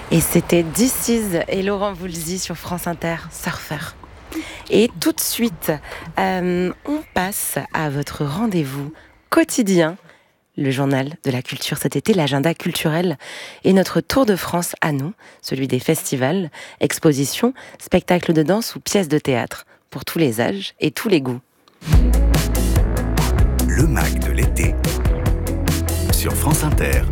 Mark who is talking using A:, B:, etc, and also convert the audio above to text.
A: Et c'était This Is et Laurent Voulzy sur France Inter, Surfer. Et tout de suite, on passe à votre rendez-vous quotidien, le journal de la culture cet été, l'agenda culturel et notre tour de France à nous, celui des festivals, expositions, spectacles de danse ou pièces de théâtre, pour tous les âges et tous les goûts.
B: Le MAC de l'été sur France Inter.